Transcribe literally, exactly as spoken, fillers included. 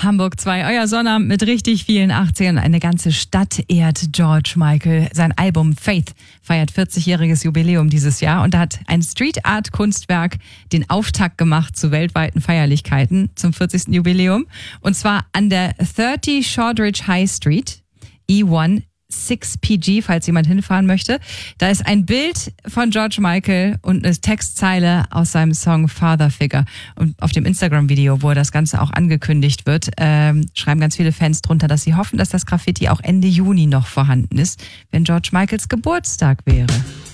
Hamburg zwei, euer Sonnabend mit richtig vielen achtzigern. Eine ganze Stadt ehrt George Michael. Sein Album Faith feiert vierzigjähriges Jubiläum dieses Jahr und da hat ein Street Art Kunstwerk den Auftakt gemacht zu weltweiten Feierlichkeiten zum vierzigsten Jubiläum. Und zwar an der dreißig Shortridge High Street, E eins six P G, falls jemand hinfahren möchte. Da ist ein Bild von George Michael und eine Textzeile aus seinem Song Father Figure. Und auf dem Instagram-Video, wo das Ganze auch angekündigt wird, ähm, schreiben ganz viele Fans drunter, dass sie hoffen, dass das Graffiti auch Ende Juni noch vorhanden ist, wenn George Michaels Geburtstag wäre.